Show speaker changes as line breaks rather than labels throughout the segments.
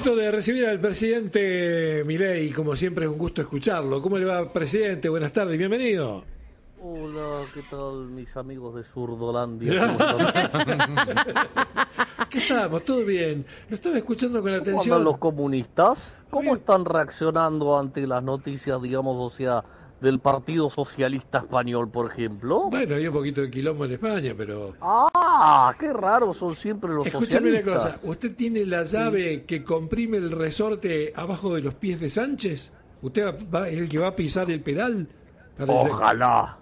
Momento de recibir al presidente Milei, como siempre es un gusto escucharlo. ¿Cómo le va, presidente? Buenas tardes, bienvenido.
Hola, ¿qué tal mis amigos de Zurdolandia? ¿Cómo
¿Qué estamos? ¿Todo bien? Lo estaba escuchando con
andan
atención.
los comunistas? ¿Cómo están reaccionando ante las noticias, digamos, o sea, del Partido Socialista Español, por ejemplo?
Bueno, hay un poquito de quilombo en España, pero...
¡Ah! ¡Qué raros son siempre los
Escúchame una
socialistas!
cosa, ¿usted tiene la llave que comprime el resorte abajo de los pies de Sánchez? ¿Usted es el que va a pisar el pedal?
Ojalá.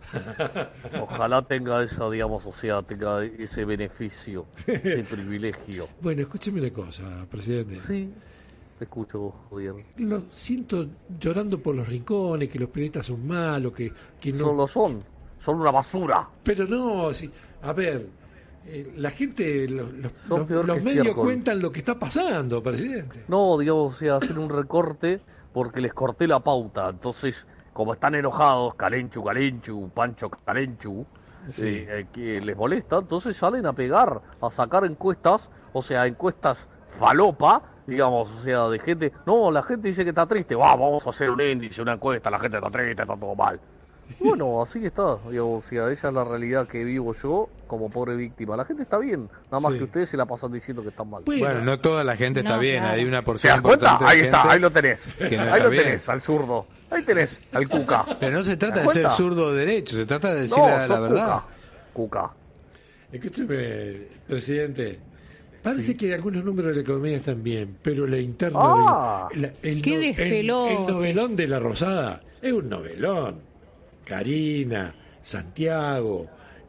Ojalá tenga esa, digamos, o sea, tenga ese beneficio, ese privilegio.
Bueno, escúcheme una cosa, presidente.
Sí, te escucho bien.
Lo siento llorando por los rincones, que los periodistas son malos, que no...
No lo son una basura.
Pero no, sí, a ver, la gente,
Son peor
los
que
medios
estiércol.
cuentan lo que está pasando, presidente.
No, digamos, o sea, hacer un recorte porque les corté la pauta. Entonces, como están enojados, Calenchu, Pancho Calenchu,
Sí.
que les molesta, entonces salen a pegar, a sacar encuestas, o sea, encuestas falopa, digamos, o sea, de gente. No, la gente dice que está triste. Vamos a hacer un índice, una encuesta, la gente está triste, está todo mal. Bueno, así está, digamos, o sea, esa es la realidad que vivo yo como pobre víctima. La gente está bien, nada más
Sí.
que ustedes se la pasan diciendo que están mal.
Bueno, no toda la gente está
No,
bien,
claro.
hay una
¿Se
porción
das cuenta?
importante de
Ahí está,
gente
ahí lo tenés.
que no
Ahí
está
lo
bien.
tenés, al zurdo. Ahí tenés, al Cuca.
Pero no se trata
¿Te
de
das
ser
cuenta?
zurdo o derecho, se trata de decir
No,
la
sos
verdad.
Cuca.
Escúcheme, presidente, parece que algunos números de la economía están bien, pero la interna
Ah.
¡Qué despelote!
el novelón de La Rosada es un novelón. Karina, Santiago,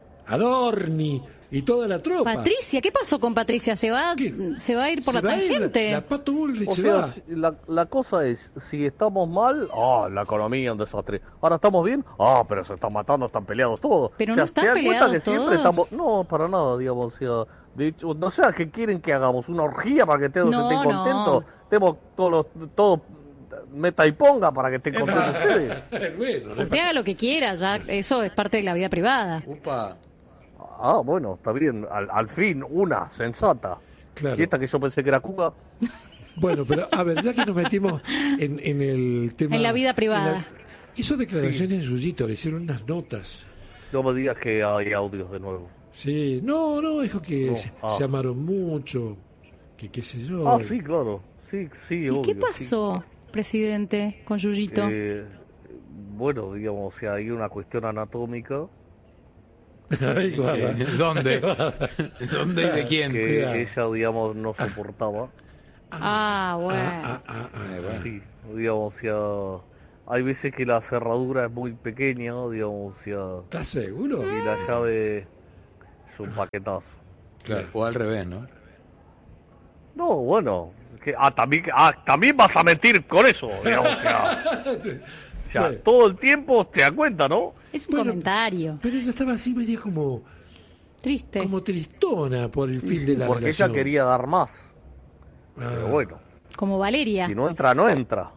Adorni y toda la tropa.
Patricia, ¿qué pasó con Patricia? ¿Se va
¿Qué?
a ir por la
Se va a ir,
tangente?
La Pato Bullrich
O
se
sea,
va.
la cosa es, si estamos mal, la economía es un desastre. Ahora estamos bien, pero se están matando, están peleados todos.
Pero
O sea,
no están
¿se dan cuenta
peleados
que siempre
todos?
estamos... No, para nada, digamos, o sea... De hecho, no sé, ¿qué quieren que hagamos? ¿Una orgía para que todos
No,
estén
no.
contentos? Tenemos todo meta y ponga para que estén contentos ustedes.
Bueno, no-
Usted haga lo que quiera, ya eso es parte de la vida privada.
Upa.
Bueno, está bien, al fin, una, sensata.
Claro.
Y esta que yo pensé que era Cuba...
Bueno, pero a ver, ya que nos metimos en el tema...
En la vida privada.
en la- hizo declaraciones en Yuyito, le hicieron unas notas.
No me digas que hay audios de nuevo.
Sí, no, dijo que
No,
se amaron mucho, que qué sé yo.
Sí, claro. Sí,
¿Y
obvio.
qué
sí.
pasó, presidente, con Yuyito?
Bueno, digamos, o sea, hay una cuestión anatómica
Ay, guarda.
¿Dónde? ¿Dónde y de quién?
que
Cuidado.
ella, digamos, no soportaba.
Bueno.
Sí, digamos, o sea, hay veces que la cerradura es muy pequeña, digamos, o sea,
¿Estás seguro?
y la llave es un paquetazo.
Claro, o al revés, ¿no?
No, bueno, también vas a mentir con eso, digamos, o sea,
Sí.
todo el tiempo te das cuenta, ¿no?
Es un
Bueno,
comentario.
Pero ella estaba así medio como
Triste.
tristona por el fin de la
Porque
relación.
ella quería dar más,
Ah,
pero bueno,
Como Valeria.
si no entra, no entra.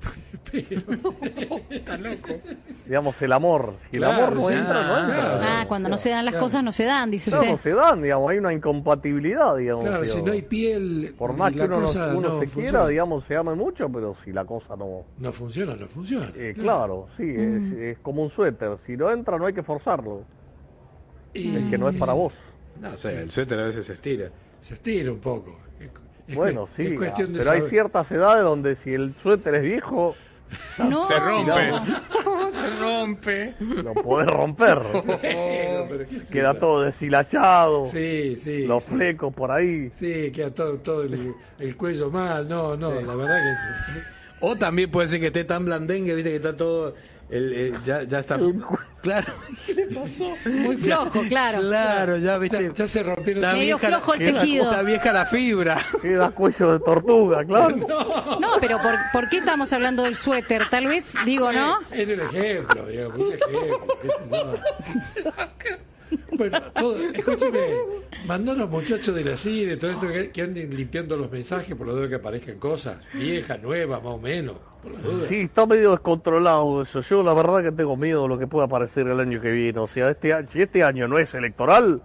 Digamos, el amor, si
Claro,
el amor no
sí.
entra, no entra.
Cuando no se dan las
Claro.
cosas, no se dan, dice
Claro, no
usted.
se dan, digamos, hay una incompatibilidad, digamos.
Claro, si
digamos.
no hay piel,
Por más
y
que
la
uno,
cosa
uno
no
se
funciona.
quiera, digamos, se ame mucho, pero si la cosa no...
No funciona.
claro, sí, es como un suéter, si no entra no hay que forzarlo,
Y-
es que no es para vos.
No sé, el suéter a veces se estira.
Se estira un poco.
Bueno,
es
sí,
cuestión de
pero hay
saber.
ciertas edades donde si el suéter es viejo,
No.
Se rompe. Se rompe.
lo podés romper.
Pero ¿qué es
Queda
eso?
todo deshilachado,
Sí, sí.
los
sí.
flecos por ahí.
Sí, queda todo el cuello mal. No, la verdad que...
O también puede ser que esté tan blandengue, viste que está todo... ya está... Claro. ¿Qué le pasó?
Muy flojo, claro.
Claro, ya viste...
Ya se rompieron...
Está
Medio
vieja
flojo el
la-
tejido.
Está vieja la fibra.
Queda cuello de tortuga, claro.
No, pero ¿por qué estamos hablando del suéter? Tal vez, digo, ¿no?
Es el ejemplo, digamos, un ejemplo. qué sé yo. Bueno, escúcheme, mandó a los muchachos de la CIDE, todo esto que anden limpiando los mensajes por lo de que aparezcan cosas viejas, nuevas, más o menos, por la duda.
Sí, está medio descontrolado eso. Yo la verdad que tengo miedo de lo que pueda aparecer el año que viene. O sea, si este año no es electoral,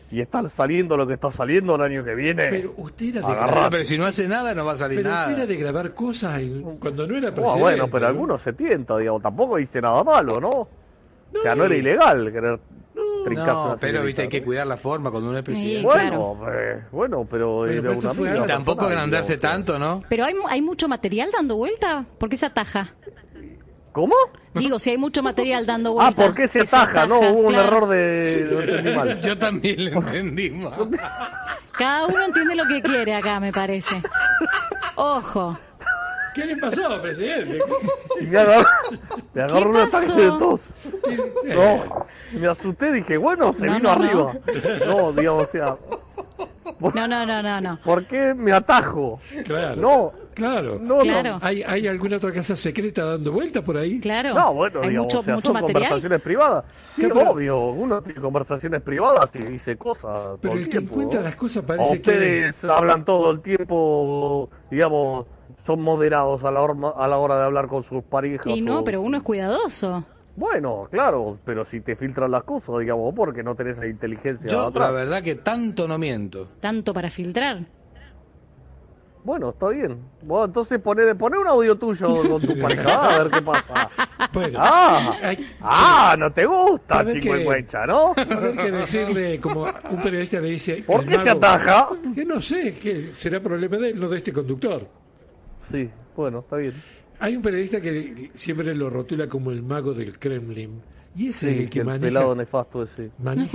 y está saliendo lo que está saliendo el año que viene.
Pero usted era de
Agarrate.
grabar,
Pero si no hace nada, no va a salir
pero
nada.
usted era de grabar cosas cuando no era
Oh,
presidente.
bueno, pero
¿no?
algunos se tienta, digamos, tampoco hice nada malo, ¿no? O sea, no era ilegal querer trincarse
No,
una
pero viste, hay que
señorita,
cuidar la forma cuando uno es
Sí,
presidente.
¿no? Bueno, pero
Pero
era
esto
una
fue
amiga
algo-
Tampoco
personal,
agrandarse
digamos.
tanto, ¿no?
Pero hay mucho material dando vuelta. ¿Por qué se ataja?
¿Cómo?
Digo, si hay mucho material dando vuelta.
Ah, ¿por qué se ataja? No, hubo un error de... Lo entendí mal.
Yo también lo entendí mal.
Cada uno entiende lo que quiere acá, me parece. Ojo.
¿Qué le pasó, presidente?
Y me agarró un ataque
pasó?
de tos. No, me asusté, dije, bueno, se
No,
vino
no,
arriba. No, digamos, o sea,
No.
¿por qué me atajo?
Claro.
No,
Claro.
no,
Claro.
¿Hay alguna otra casa secreta dando vuelta por ahí?
Claro.
no. No, bueno,
hay
digamos,
mucho,
o sea,
mucho
son
material.
conversaciones privadas. Sí,
Claro, pero-
obvio, uno tiene conversaciones privadas y dice cosas
Pero
todo
el que
tiempo,
encuentra
¿no?
las cosas
O
parece que...
ustedes hablan todo el tiempo, digamos, son moderados a la hora de hablar con sus parejas.
Y no,
o-
pero uno es cuidadoso.
Bueno, claro, pero si te filtran las cosas, digamos, porque no tenés la inteligencia
Yo,
atrás.
la verdad que tanto no miento.
Tanto para filtrar.
Bueno, está bien. Bueno, entonces poné un audio tuyo con tu pareja, a ver qué pasa.
Bueno,
Ah, no te gusta,
A ver
chico
qué-
y huecha, ¿no?
hay que decirle, como un periodista le dice...
¿Por
el
qué se
mago-
ataja?
Que no sé, que será problema de él, no de este conductor.
Sí, bueno, está bien.
Hay un periodista que siempre lo rotula como el mago del Kremlin. Y ese es
Sí,
el que
el
maneja...
pelado nefasto ese.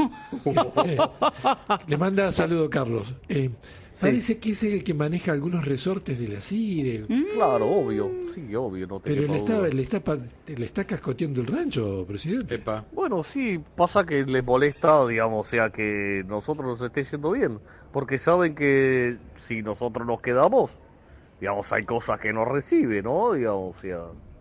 Le manda saludo Carlos. Parece que es el que maneja algunos resortes de la CIDE.
Claro, obvio. Sí, obvio, no te
Pero
quepa duda.
le está cascoteando el rancho, presidente.
Epa.
Bueno, sí, pasa que les molesta, digamos, o sea, que nosotros nos esté yendo bien. Porque saben que si nosotros nos quedamos, digamos, hay cosas que no recibe, ¿no? Digamos, o sea...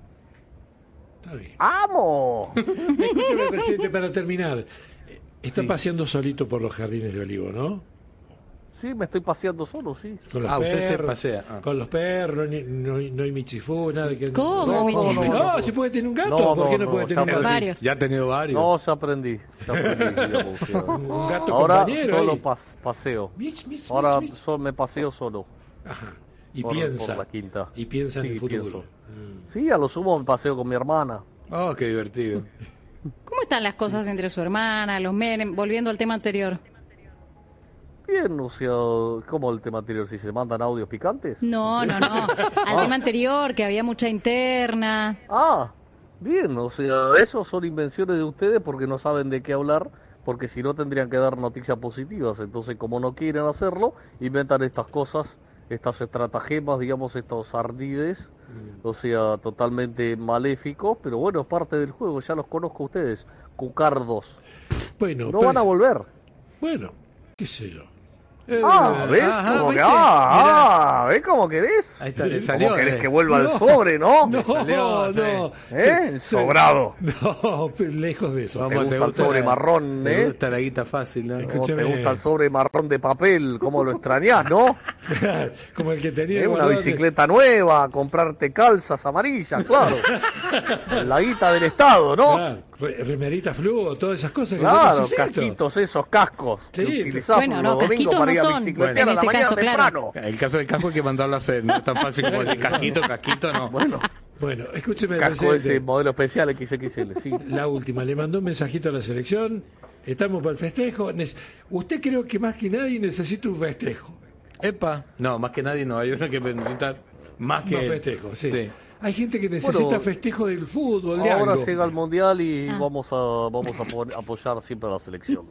Está bien.
¡Amo!
Escúcheme, presidente, para terminar. Está
Sí.
paseando solito por los jardines de Olivo, ¿no?
Sí, me estoy paseando solo, sí.
Con los
Usted se
perros.
pasea. Ah.
Con los perros, no hay michifú, nada de que...
¿Cómo,
no,
michifú?
No, ¿se puede tener un gato?
No,
¿Por qué no
no,
puede
no,
tener un
ya
gato?
Varios.
Ya ha tenido varios.
No, ya aprendí, digamos, o sea.
Un gato
Ahora
compañero
solo
ahí.
paseo.
Mich.
Ahora
Mich.
me paseo solo.
Ajá. Y
por
piensa.
la quinta.
Y piensa en
Sí,
el futuro.
pienso. Sí, a lo sumo me paseo con mi hermana.
Oh, qué divertido.
¿Cómo están las cosas entre su hermana, los Menem? Volviendo al tema anterior.
Bien, o sea, ¿cómo el tema anterior? ¿Si se mandan audios picantes?
No. Al tema anterior, que había mucha interna.
Ah, bien, o sea, eso son invenciones de ustedes porque no saben de qué hablar, porque si no tendrían que dar noticias positivas. Entonces, como no quieren hacerlo, inventan estas cosas, estas estratagemas, digamos, estos ardides, o sea, totalmente maléficos, pero bueno, es parte del juego, ya los conozco a ustedes, cucardos.
Bueno,
No van a volver.
Bueno, qué sé yo.
Ah, ¿ves?
Ajá,
Como que,
¿viste?
¿ves cómo querés?
Ahí está, le
¿Cómo
salió.
querés que vuelva al sobre, no?
No,
salió,
no.
¿Eh? Sobrado.
No, pero lejos de eso.
Vamos,
¿Te gusta el sobre marrón,
Te
eh?
gusta la guita fácil, ¿no?
¿O
Escúchame.
te gusta el sobre marrón de papel? ¿Cómo lo extrañás, no?
Como el que tenía
Una
guardado-
bicicleta nueva, comprarte calzas amarillas, claro. La guita del Estado, ¿no?
Claro, remerita fluo, todas esas cosas que yo
Claro,
necesito.
casquitos, esos cascos que
Sí,
utilizás
bueno,
por
no,
los domingos
casquitos
para
no
ir a
son,
bicicletear
en
a la
este
mañana
caso, claro.
temprano.
El caso del casco hay que mandarlo a hacer. No es tan fácil como decir casquito, no.
Bueno,
Bueno, escúcheme,
casco
presidente.
ese modelo especial XXL, sí.
La última, le mandó un mensajito a la selección. Estamos para el festejo. Usted creo que más que nadie necesita un festejo.
Epa. No, más que nadie no. Hay uno que necesita más que
Más
él.
festejo, sí.
Sí.
Hay gente que necesita
Bueno,
festejo del fútbol, de
Ahora
algo.
llega el Mundial y vamos a apoyar siempre a la selección.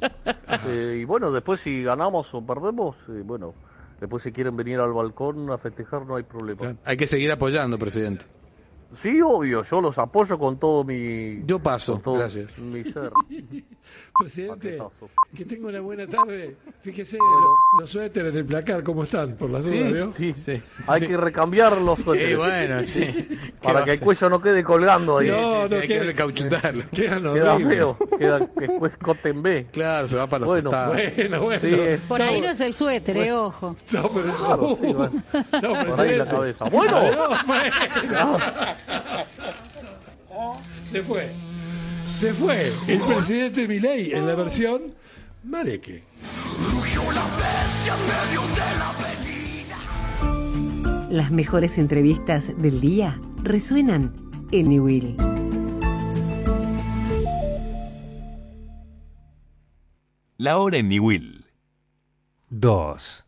Y bueno, después si ganamos o perdemos, bueno, después si quieren venir al balcón a festejar no hay problema.
Hay que seguir apoyando, presidente.
Sí, obvio, yo los apoyo con todo mi...
Yo paso,
con todo
gracias.
mi ser.
Presidente,
Paquetazo.
que tenga una buena tarde. Fíjese
Bueno.
los suéteres en el placar, ¿cómo están? Por las dudas,
Sí,
¿vio?
sí,
Sí.
hay que recambiar los
Sí,
suéteres
bueno, sí.
para que el cuello no quede colgando ahí.
No,
Sí, hay que
queda-
recauchutarlo.
Quedan
Queda
horribles.
feo, queda que después coten B.
Claro, se va para los
Bueno,
costados.
Bueno.
Sí,
Por ahí no es el suéter, ojo.
Chao,
Claro, sí, bueno.
Chao,
Por ahí la
presidente.
cabeza. Bueno,
Se fue. Se fue el presidente Milei en la versión Mareque.
Las mejores entrevistas del día resuenan en Niwil.
La hora en Niwil. 2.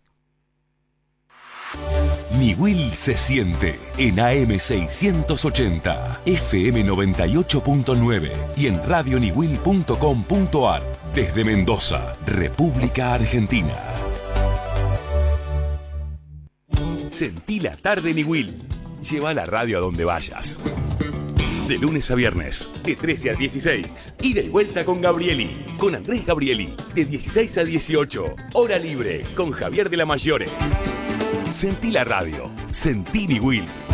Niwil se siente en AM 680, FM 98.9 y en radioniwil.com.ar desde Mendoza, República Argentina. Sentí la tarde Niwil. Lleva la radio a donde vayas. De lunes a viernes, de 13 a 16. Ida y vuelta con Gabrieli, con Andrés Gabrieli, de 16 a 18. Hora libre, con Javier de la Maggiore. Sentí la radio. Sentí Niwil.